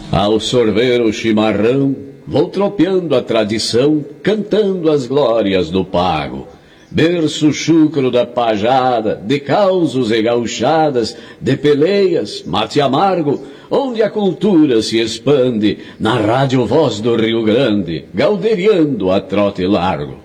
Ao sorver o chimarrão, vou tropeando a tradição, cantando as glórias do pago. Berço chucro da pajada, de causos e gauchadas, de peleias, mate amargo, onde a cultura se expande, na rádio voz do Rio Grande, galderiando a trote largo.